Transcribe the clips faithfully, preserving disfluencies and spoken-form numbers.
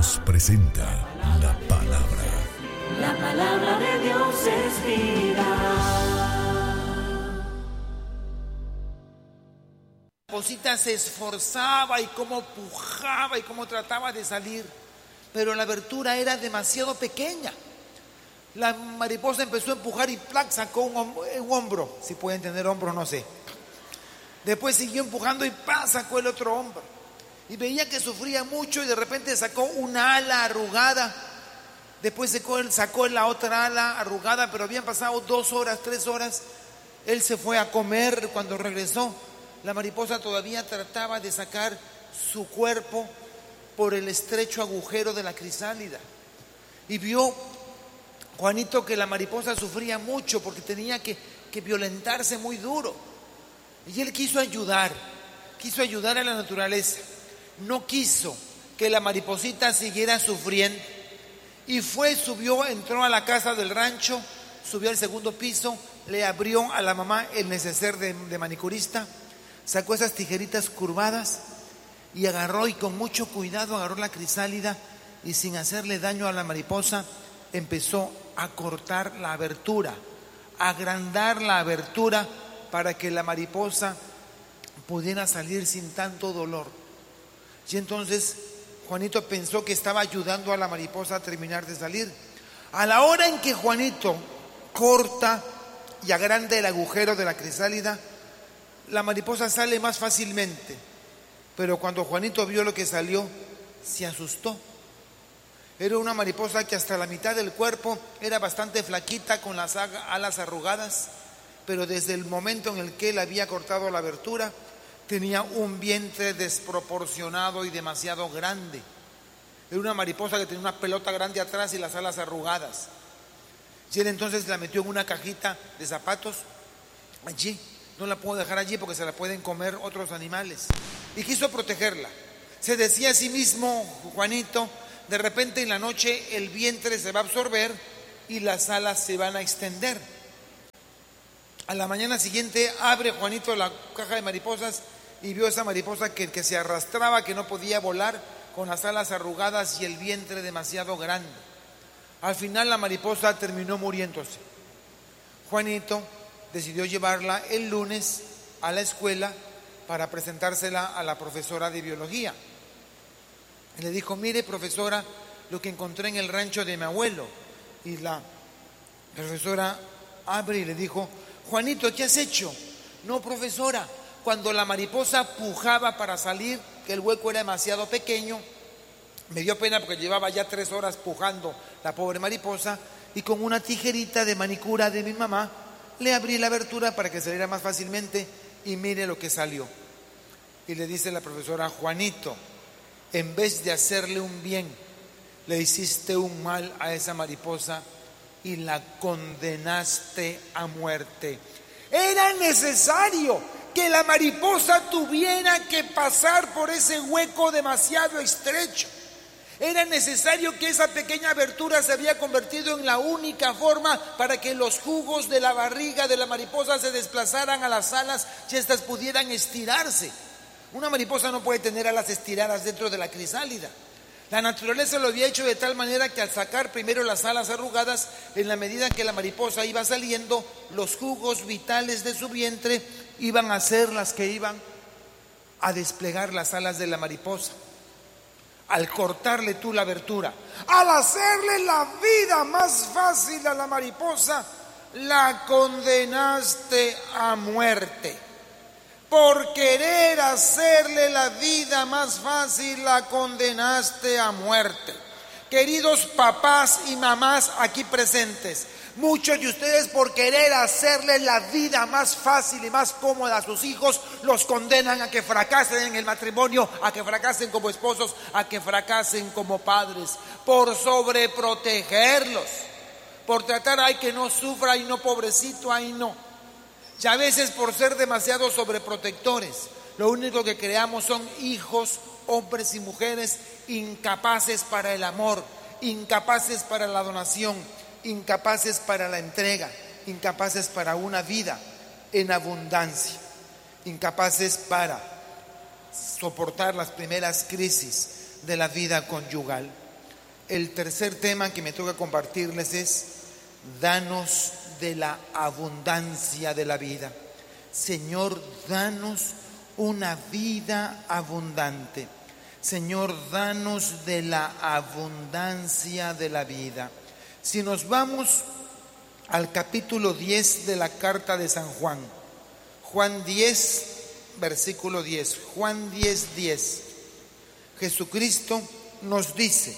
Dios presenta la palabra. La palabra de Dios es vida. Mariposita se esforzaba y cómo pujaba y cómo trataba de salir, pero la abertura era demasiado pequeña. La mariposa empezó a empujar y ¡plac! Sacó un, hom- un hombro, si pueden tener hombro, no sé. Después siguió empujando y ¡pah! Sacó el otro hombro. Y veía que sufría mucho y de repente sacó una ala arrugada. Después sacó, sacó la otra ala arrugada, pero habían pasado dos horas, tres horas. Él se fue a comer. Cuando regresó, la mariposa todavía trataba de sacar su cuerpo por el estrecho agujero de la crisálida. Y vio Juanito que la mariposa sufría mucho porque tenía que, que violentarse muy duro. Y él quiso ayudar, quiso ayudar a la naturaleza. No quiso que la mariposita siguiera sufriendo. Y fue, subió, entró a la casa del rancho, subió al segundo piso, le abrió a la mamá el neceser de, de manicurista, sacó esas tijeritas curvadas y agarró, y con mucho cuidado agarró la crisálida y sin hacerle daño a la mariposa empezó a cortar la abertura, a agrandar la abertura para que la mariposa pudiera salir sin tanto dolor. Y entonces Juanito pensó que estaba ayudando a la mariposa a terminar de salir. A la hora en que Juanito corta y agranda el agujero de la crisálida, la mariposa sale más fácilmente. Pero cuando Juanito vio lo que salió, se asustó. Era una mariposa que hasta la mitad del cuerpo era bastante flaquita, con las alas arrugadas, pero desde el momento en el que él había cortado la abertura, tenía un vientre desproporcionado y demasiado grande. Era una mariposa que tenía una pelota grande atrás y las alas arrugadas. Y él entonces la metió en una cajita de zapatos allí. No la puedo dejar allí porque se la pueden comer otros animales. Y quiso protegerla. Se decía a sí mismo, Juanito, de repente en la noche el vientre se va a absorber y las alas se van a extender. A la mañana siguiente abre Juanito la caja de mariposas y vio esa mariposa que, que se arrastraba, que no podía volar, con las alas arrugadas y el vientre demasiado grande. Al final la mariposa terminó muriéndose. Juanito decidió llevarla el lunes a la escuela para presentársela a la profesora de biología. Y le dijo: mire, profesora, lo que encontré en el rancho de mi abuelo. Y la profesora abre y le dijo: Juanito, ¿qué has hecho? No, profesora, cuando la mariposa pujaba para salir, que el hueco era demasiado pequeño, me dio pena porque llevaba ya tres horas pujando la pobre mariposa, y con una tijerita de manicura de mi mamá le abrí la abertura para que saliera más fácilmente, y mire lo que salió. Y le dice la profesora: Juanito, en vez de hacerle un bien, le hiciste un mal a esa mariposa y la condenaste a muerte. Era necesario que la mariposa tuviera que pasar por ese hueco demasiado estrecho. Era necesario que esa pequeña abertura se había convertido en la única forma para que los jugos de la barriga de la mariposa se desplazaran a las alas y éstas pudieran estirarse. Una mariposa no puede tener alas estiradas dentro de la crisálida. La naturaleza lo había hecho de tal manera que al sacar primero las alas arrugadas, en la medida que la mariposa iba saliendo, los jugos vitales de su vientre iban a ser las que iban a desplegar las alas de la mariposa. Al cortarle tú la abertura, al hacerle la vida más fácil a la mariposa, la condenaste a muerte. Por querer hacerle la vida más fácil, la condenaste a muerte. Queridos papás y mamás aquí presentes, muchos de ustedes, por querer hacerle la vida más fácil y más cómoda a sus hijos, los condenan a que fracasen en el matrimonio, a que fracasen como esposos, a que fracasen como padres, por sobreprotegerlos, por tratar, ay, que no sufra, ay, no, pobrecito, ay, no. Y a veces, por ser demasiado sobreprotectores, lo único que creamos son hijos, hombres y mujeres incapaces para el amor, incapaces para la donación, incapaces para la entrega, incapaces para una vida en abundancia, incapaces para soportar las primeras crisis de la vida conyugal. El tercer tema que me toca compartirles es: danos de la abundancia de la vida. Señor, danos una vida abundante. Señor, danos de la abundancia de la vida. Si nos vamos al capítulo diez de la carta de San Juan, Juan diez, versículo diez, Juan diez, diez, Jesucristo nos dice: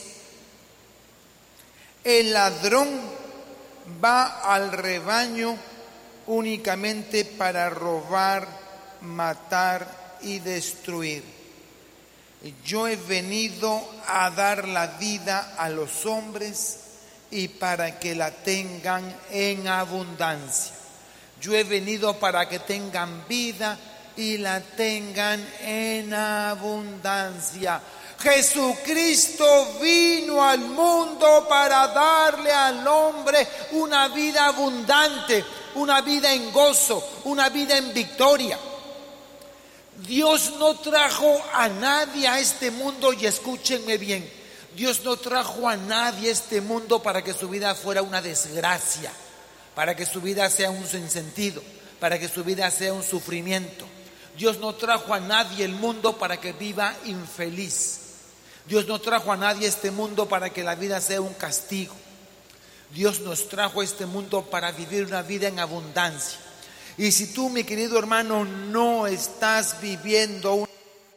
el ladrón va al rebaño únicamente para robar, matar y destruir. Yo he venido a dar la vida a los hombres y para que la tengan en abundancia. Yo he venido para que tengan vida y la tengan en abundancia. Jesucristo vino al mundo para darle al hombre una vida abundante, una vida en gozo, una vida en victoria. Dios no trajo a nadie a este mundo, y escúchenme bien, Dios no trajo a nadie a este mundo para que su vida fuera una desgracia, para que su vida sea un sinsentido, para que su vida sea un sufrimiento. Dios no trajo a nadie al mundo para que viva infeliz. Dios no trajo a nadie a este mundo para que la vida sea un castigo. Dios nos trajo a este mundo para vivir una vida en abundancia. Y si tú, mi querido hermano, no estás viviendo un...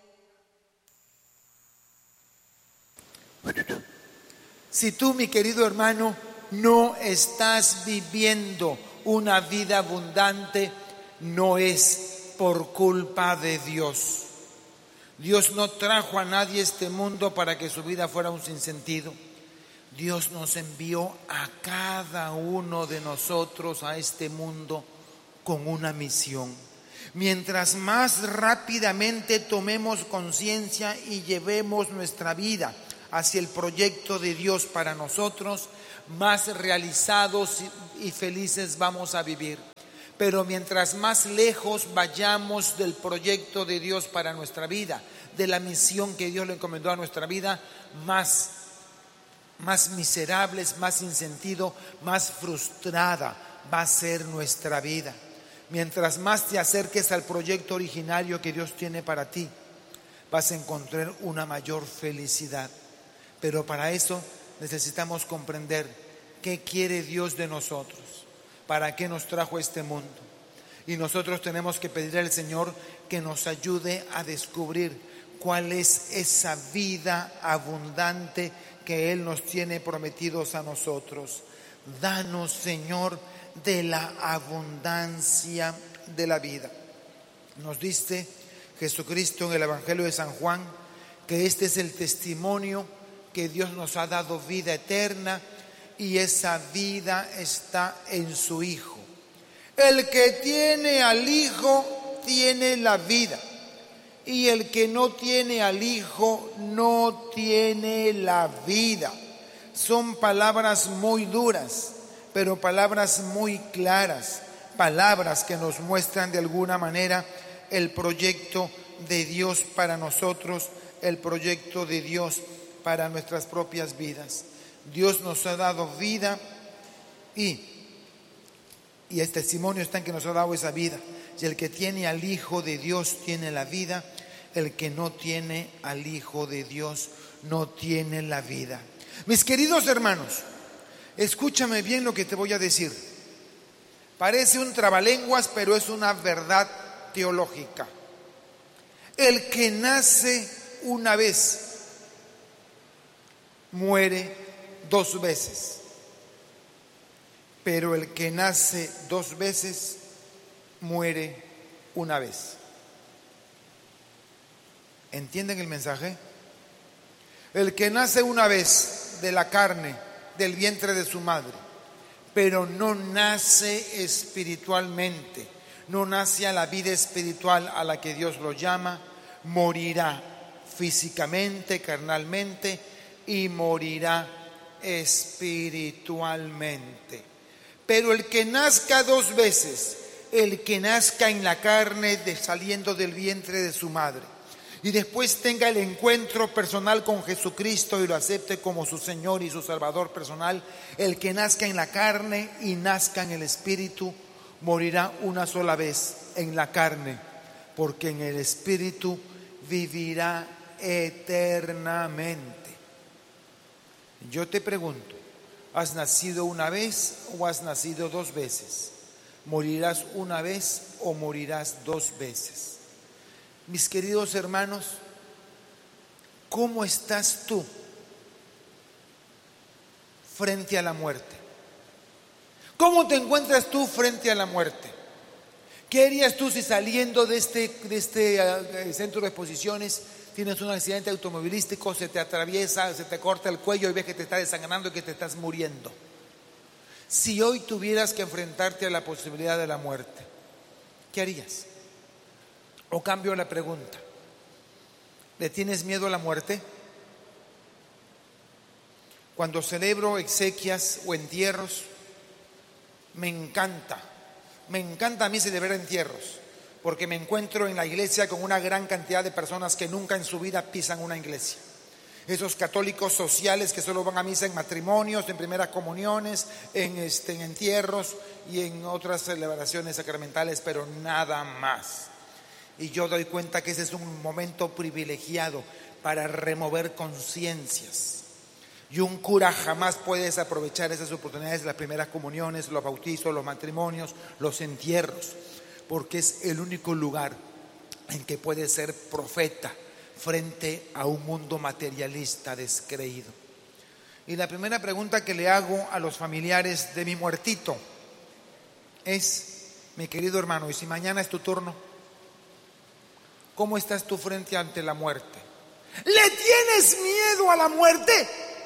Si tú, mi querido hermano, no estás viviendo una vida abundante, no es por culpa de Dios. Dios no trajo a nadie a este mundo para que su vida fuera un sinsentido. Dios nos envió a cada uno de nosotros a este mundo con una misión. Mientras más rápidamente tomemos conciencia y llevemos nuestra vida hacia el proyecto de Dios para nosotros, más realizados y felices vamos a vivir. Pero mientras más lejos vayamos del proyecto de Dios para nuestra vida, de la misión que Dios le encomendó a nuestra vida, más, más miserables, más sin sentido, más frustrada va a ser nuestra vida. Mientras más te acerques al proyecto originario que Dios tiene para ti, vas a encontrar una mayor felicidad. Pero para eso necesitamos comprender qué quiere Dios de nosotros, para qué nos trajo a este mundo. Y nosotros tenemos que pedir al Señor que nos ayude a descubrir cuál es esa vida abundante que Él nos tiene prometidos a nosotros. Danos, Señor, de la abundancia de la vida. Nos dice Jesucristo en el Evangelio de San Juan que este es el testimonio que Dios nos ha dado vida eterna, y esa vida está en su Hijo. El que tiene al Hijo tiene la vida, y el que no tiene al Hijo no tiene la vida. Son palabras muy duras, pero palabras muy claras, palabras que nos muestran de alguna manera el proyecto de Dios para nosotros, el proyecto de Dios para nuestras propias vidas. Dios nos ha dado vida y, y el testimonio está en que nos ha dado esa vida. Y el que tiene al Hijo de Dios tiene la vida, el que no tiene al Hijo de Dios no tiene la vida. Mis queridos hermanos, escúchame bien lo que te voy a decir. Parece un trabalenguas, pero es una verdad teológica. El que nace una vez muere dos veces, pero el que nace dos veces muere una vez. ¿Entienden el mensaje? El que nace una vez de la carne, del vientre de su madre, pero no nace espiritualmente, no nace a la vida espiritual a la que Dios lo llama, morirá físicamente, carnalmente, y morirá espiritualmente. Pero el que nazca dos veces, el que nazca en la carne de, saliendo del vientre de su madre, y después tenga el encuentro personal con Jesucristo y lo acepte como su Señor y su Salvador personal, el que nazca en la carne y nazca en el Espíritu, morirá una sola vez en la carne, porque en el Espíritu vivirá eternamente. Yo te pregunto, ¿has nacido una vez o has nacido dos veces? ¿Morirás una vez o morirás dos veces? Mis queridos hermanos, ¿cómo estás tú frente a la muerte? ¿Cómo te encuentras tú frente a la muerte? ¿Qué harías tú si saliendo de este, de este uh, centro de exposiciones tienes un accidente automovilístico, se te atraviesa, se te corta el cuello y ves que te está desangrando y que te estás muriendo? Si hoy tuvieras que enfrentarte a la posibilidad de la muerte, ¿qué harías? O cambio la pregunta, ¿le tienes miedo a la muerte? Cuando celebro exequias o entierros, me encanta, me encanta a mí celebrar entierros, porque me encuentro en la iglesia con una gran cantidad de personas que nunca en su vida pisan una iglesia. Esos católicos sociales que solo van a misa en matrimonios, en primeras comuniones, en, este, en entierros y en otras celebraciones sacramentales, pero nada más. Y yo doy cuenta que ese es un momento privilegiado para remover conciencias. Y un cura jamás puede desaprovechar esas oportunidades de las primeras comuniones, los bautizos, los matrimonios, los entierros, porque es el único lugar en que puede ser profeta frente a un mundo materialista descreído. Y la primera pregunta que le hago a los familiares de mi muertito es, mi querido hermano, ¿y si mañana es tu turno? ¿Cómo estás tú frente ante la muerte? ¿Le tienes miedo a la muerte?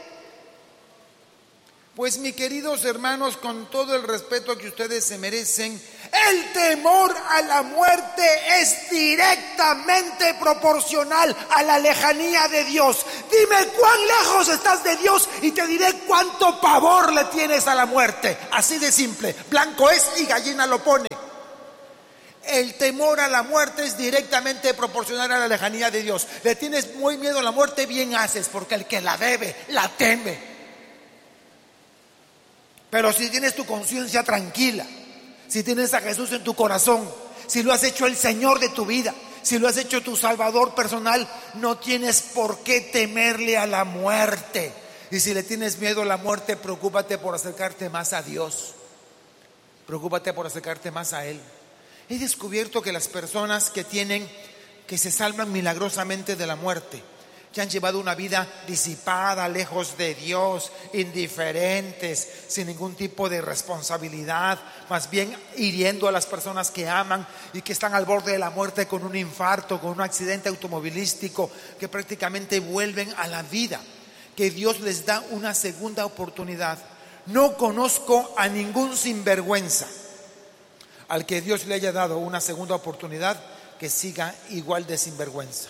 Pues, mis queridos hermanos, con todo el respeto que ustedes se merecen, el temor a la muerte es directamente proporcional a la lejanía de Dios. Dime cuán lejos estás de Dios y te diré cuánto pavor le tienes a la muerte. Así de simple, blanco es y gallina lo pone. El temor a la muerte es directamente proporcional a la lejanía de Dios. Le tienes muy miedo a la muerte, bien haces, porque el que la debe, la teme. Pero si tienes tu conciencia tranquila, si tienes a Jesús en tu corazón, si lo has hecho el Señor de tu vida, si lo has hecho tu Salvador personal, no tienes por qué temerle a la muerte. Y si le tienes miedo a la muerte, preocúpate por acercarte más a Dios. Preocúpate por acercarte más a Él. He descubierto que las personas que tienen, que se salvan milagrosamente de la muerte, que han llevado una vida disipada, lejos de Dios, indiferentes, sin ningún tipo de responsabilidad, más bien hiriendo a las personas que aman y que están al borde de la muerte con un infarto, con un accidente automovilístico, que prácticamente vuelven a la vida, que Dios les da una segunda oportunidad. No conozco a ningún sinvergüenza al que Dios le haya dado una segunda oportunidad que siga igual de sinvergüenza.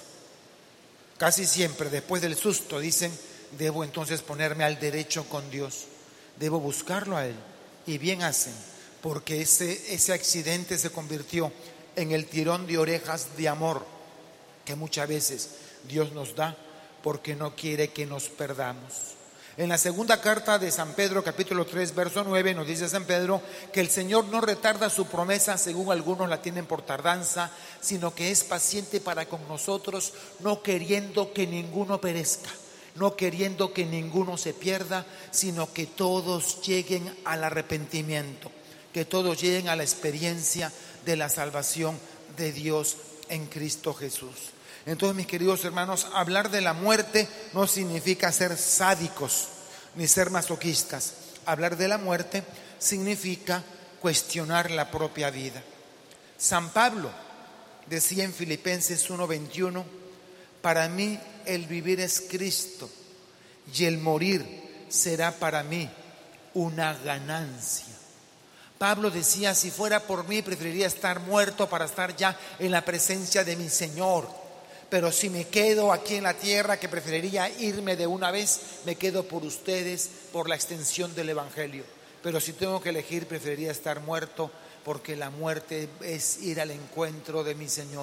Casi siempre después del susto dicen, debo entonces ponerme al derecho con Dios, debo buscarlo a Él. Y bien hacen, porque ese, ese accidente se convirtió en el tirón de orejas de amor que muchas veces Dios nos da porque no quiere que nos perdamos. En la segunda carta de San Pedro, capítulo tres, verso nueve, nos dice San Pedro que el Señor no retarda su promesa, según algunos la tienen por tardanza, sino que es paciente para con nosotros, no queriendo que ninguno perezca, no queriendo que ninguno se pierda, sino que todos lleguen al arrepentimiento, que todos lleguen a la experiencia de la salvación de Dios en Cristo Jesús. Entonces, mis queridos hermanos, hablar de la muerte no significa ser sádicos ni ser masoquistas. Hablar de la muerte significa cuestionar la propia vida. San Pablo decía en Filipenses uno veintiuno, para mí el vivir es Cristo y el morir será para mí una ganancia. Pablo decía, si fuera por mí preferiría estar muerto para estar ya en la presencia de mi Señor. Pero si me quedo aquí en la tierra, que preferiría irme de una vez, me quedo por ustedes, por la extensión del Evangelio. Pero si tengo que elegir, preferiría estar muerto, porque la muerte es ir al encuentro de mi Señor.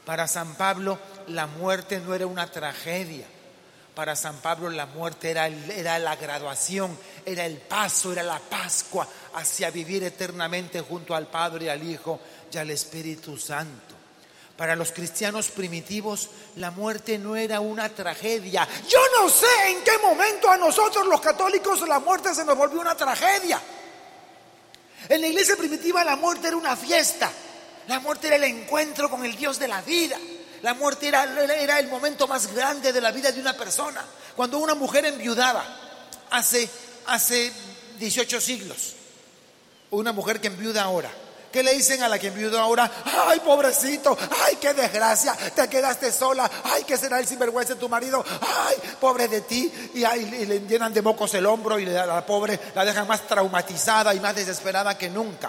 Para San Pablo la muerte no era una tragedia. Para San Pablo la muerte era, era la graduación, era el paso, era la Pascua hacia vivir eternamente junto al Padre y al Hijo y al Espíritu Santo. Para los cristianos primitivos la muerte no era una tragedia. Yo no sé en qué momento a nosotros los católicos la muerte se nos volvió una tragedia. En la iglesia primitiva la muerte era una fiesta. La muerte era el encuentro con el Dios de la vida. La muerte era, era el momento más grande de la vida de una persona. Cuando una mujer enviudaba hace, hace dieciocho siglos, una mujer que enviuda ahora, ¿qué le dicen a la que enviudó ahora? Ay, pobrecito, ay, qué desgracia, te quedaste sola, ay, ¿qué será el sinvergüenza de tu marido? Ay, pobre de ti. Y, ay, y le llenan de mocos el hombro y a la pobre la dejan más traumatizada y más desesperada que nunca.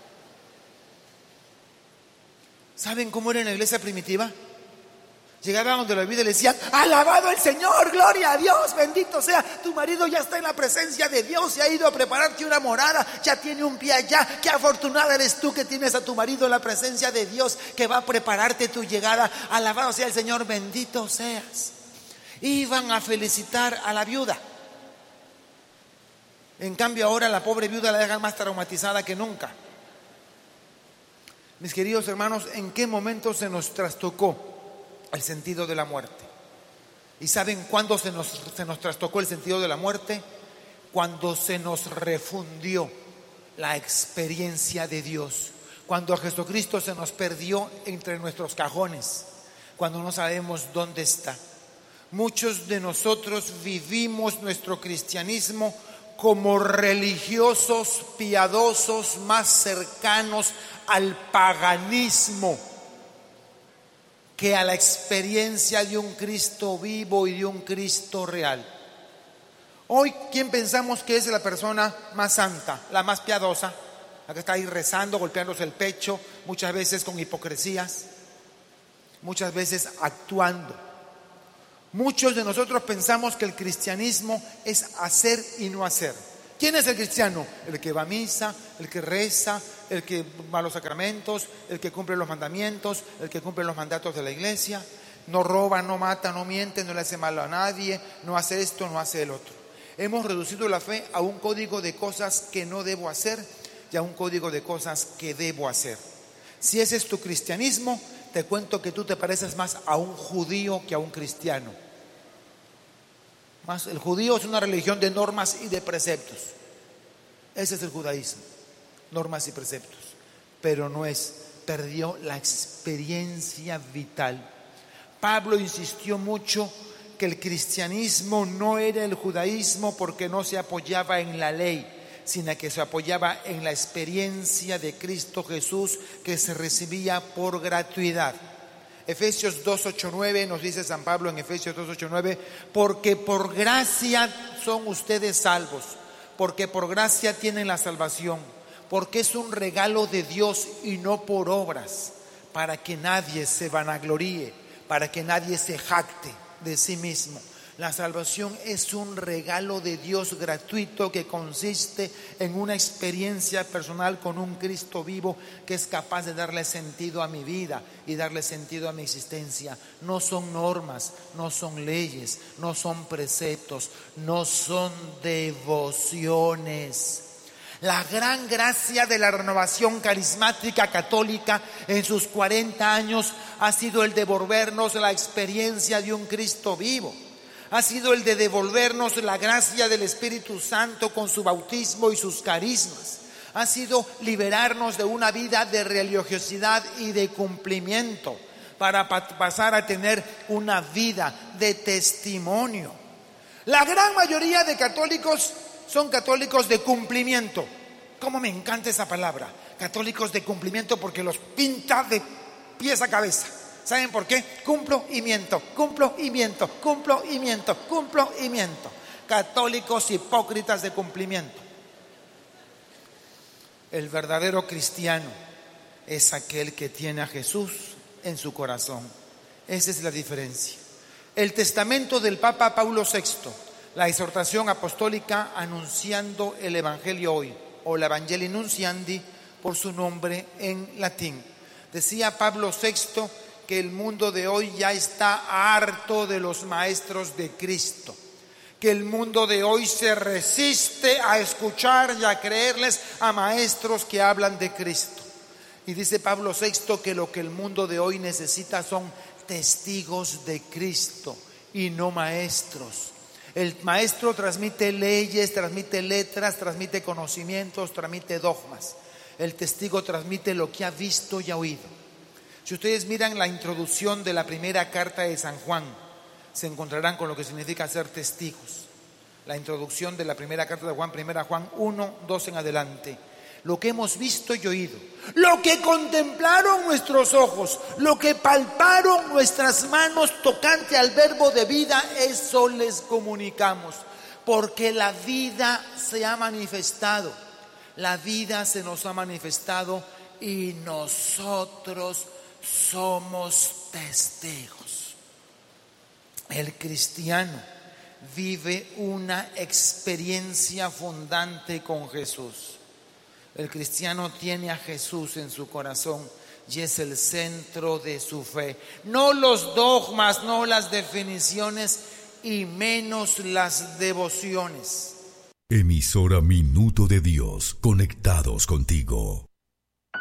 ¿Saben cómo era en la iglesia primitiva? Llegaban donde la vida y le decían: alabado el Señor, gloria a Dios, bendito sea, tu marido ya está en la presencia de Dios, se ha ido a prepararte una morada, ya tiene un pie allá. Qué afortunada eres tú que tienes a tu marido en la presencia de Dios, que va a prepararte tu llegada. Alabado sea el Señor, bendito seas. Iban a felicitar a la viuda. En cambio ahora la pobre viuda la dejan más traumatizada que nunca. Mis queridos hermanos, ¿en qué momento se nos trastocó el sentido de la muerte? ¿Y saben cuándo se nos, se nos trastocó el sentido de la muerte? Cuando se nos refundió la experiencia de Dios. Cuando a Jesucristo se nos perdió entre nuestros cajones. Cuando no sabemos dónde está. Muchos de nosotros vivimos nuestro cristianismo como religiosos piadosos más cercanos al paganismo que a la experiencia de un Cristo vivo y de un Cristo real. Hoy, ¿quién pensamos que es la persona más santa, la más piadosa? La que está ahí rezando, golpeándose el pecho, muchas veces con hipocresías, muchas veces actuando. Muchos de nosotros pensamos que el cristianismo es hacer y no hacer. ¿Quién es el cristiano? El que va a misa, el que reza, el que va a los sacramentos, el que cumple los mandamientos, el que cumple los mandatos de la iglesia. No roba, no mata, no miente, no le hace mal a nadie, no hace esto, no hace el otro. Hemos reducido la fe a un código de cosas que no debo hacer y a un código de cosas que debo hacer. Si ese es tu cristianismo, te cuento que tú te pareces más a un judío que a un cristiano. Más, el judío es una religión de normas y de preceptos. Ese es el judaísmo, normas y preceptos. Pero no es, perdió la experiencia vital. Pablo insistió mucho que el cristianismo no era el judaísmo porque no se apoyaba en la ley, sino que se apoyaba en la experiencia de Cristo Jesús que se recibía por gratuidad. Efesios dos, ocho, nueve nos dice San Pablo en Efesios dos, ocho, nueve: porque por gracia son ustedes salvos, porque por gracia tienen la salvación, porque es un regalo de Dios y no por obras, para que nadie se vanagloríe, para que nadie se jacte de sí mismo. La salvación es un regalo de Dios gratuito que consiste en una experiencia personal con un Cristo vivo que es capaz de darle sentido a mi vida y darle sentido a mi existencia. No son normas, no son leyes, no son preceptos, no son devociones. La gran gracia de la renovación carismática católica en sus cuarenta años ha sido el devolvernos la experiencia de un Cristo vivo. Ha sido el de devolvernos la gracia del Espíritu Santo con su bautismo y sus carismas. Ha sido liberarnos de una vida de religiosidad y de cumplimiento para pa- pasar a tener una vida de testimonio. La gran mayoría de católicos son católicos de cumplimiento. ¿Cómo me encanta esa palabra? Católicos de cumplimiento, porque los pinta de pies a cabeza. ¿Saben por qué? Cumplo y miento, cumplo y miento, cumplo y miento, cumplo y miento. Católicos hipócritas de cumplimiento. El verdadero cristiano es aquel que tiene a Jesús en su corazón. Esa es la diferencia. El testamento del Papa Paulo sexto, la exhortación apostólica anunciando el Evangelio hoy, o la Evangelii Nunciandi por su nombre en latín. Decía Pablo sexto que el mundo de hoy ya está harto de los maestros de Cristo, que el mundo de hoy se resiste a escuchar y a creerles a maestros que hablan de Cristo. Y dice Pablo sexto que lo que el mundo de hoy necesita son testigos de Cristo y no maestros. El maestro transmite leyes, transmite letras, transmite conocimientos, transmite dogmas. El testigo transmite lo que ha visto y ha oído. Si ustedes miran la introducción de la primera carta de San Juan, se encontrarán con lo que significa ser testigos. La introducción de la primera carta de Juan, primera Juan uno, dos en adelante. Lo que hemos visto y oído, lo que contemplaron nuestros ojos, lo que palparon nuestras manos tocante al verbo de vida, eso les comunicamos. Porque la vida se ha manifestado, la vida se nos ha manifestado y nosotros somos testigos. El cristiano vive una experiencia fundante con Jesús. El cristiano tiene a Jesús en su corazón y es el centro de su fe. No los dogmas, no las definiciones y menos las devociones. Emisora Minuto de Dios, conectados contigo.